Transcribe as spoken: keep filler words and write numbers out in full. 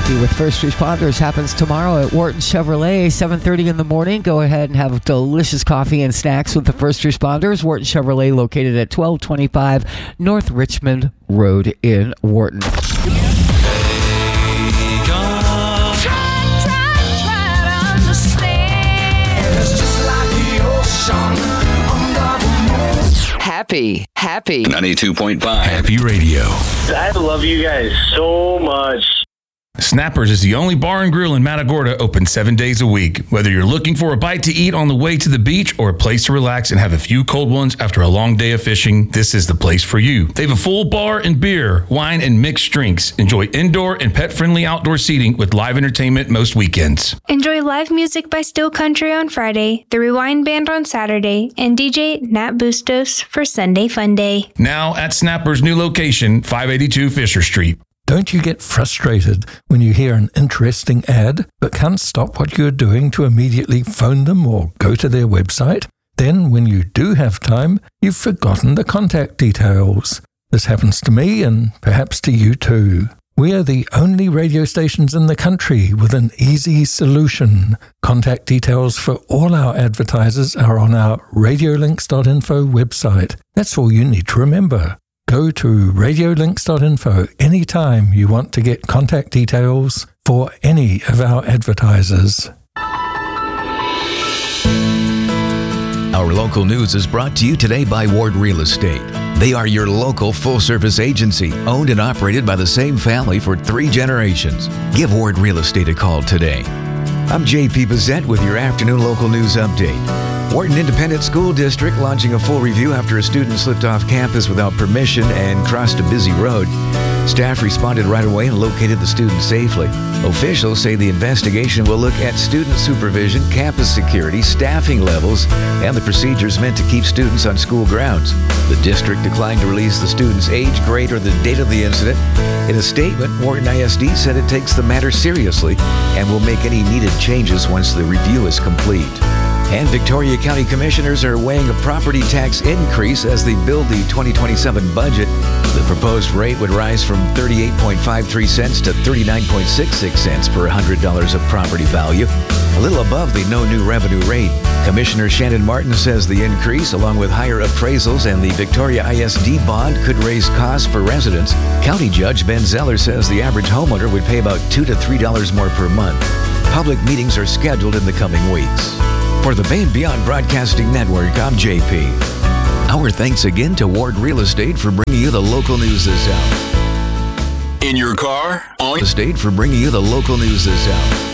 Coffee with First Responders happens tomorrow at Wharton Chevrolet, seven thirty in the morning. Go ahead and have delicious coffee and snacks with the First Responders. Wharton Chevrolet, located at twelve twenty-five North Richmond Road in Wharton. Happy, happy. ninety-two point five Happy Radio. I love you guys so much. Snappers is the only bar and grill in Matagorda open seven days a week. Whether you're looking for a bite to eat on the way to the beach or a place to relax and have a few cold ones after a long day of fishing, this is the place for you. They have a full bar and beer, wine, and mixed drinks. Enjoy indoor and pet-friendly outdoor seating with live entertainment most weekends. Enjoy live music by Steel Country on Friday, the Rewind Band on Saturday, and D J Nat Bustos for Sunday Fun Day. Now at Snappers' new location, five eighty-two Fisher Street. Don't you get frustrated when you hear an interesting ad but can't stop what you're doing to immediately phone them or go to their website? Then, when you do have time, you've forgotten the contact details. This happens to me and perhaps to you too. We are the only radio stations in the country with an easy solution. Contact details for all our advertisers are on our radiolinks dot info website. That's all you need to remember. Go to radiolinks dot info anytime you want to get contact details for any of our advertisers. Our local news is brought to you today by Ward Real Estate. They are your local full-service agency, owned and operated by the same family for three generations. Give Ward Real Estate a call today. I'm J P Bissett with your afternoon local news update. Wharton Independent School District launching a full review after a student slipped off campus without permission and crossed a busy road. Staff responded right away and located the student safely. Officials say the investigation will look at student supervision, campus security, staffing levels, and the procedures meant to keep students on school grounds. The district declined to release the student's age, grade, or the date of the incident. In a statement, Wharton I S D said it takes the matter seriously and will make any needed changes once the review is complete. And Victoria County Commissioners are weighing a property tax increase as they build the twenty twenty-seven budget. The proposed rate would rise from thirty-eight point five three cents to thirty-nine point six six cents per one hundred dollars of property value, a little above the no new revenue rate. Commissioner Shannon Martin says the increase, along with higher appraisals and the Victoria I S D bond, could raise costs for residents. County Judge Ben Zeller says the average homeowner would pay about two to three dollars more per month. Public meetings are scheduled in the coming weeks. For the Bay and Beyond Broadcasting Network, I'm J P. Our thanks again to Ward Real Estate for bringing you the local news this hour. In your car, on Estate for bringing you the local news this hour.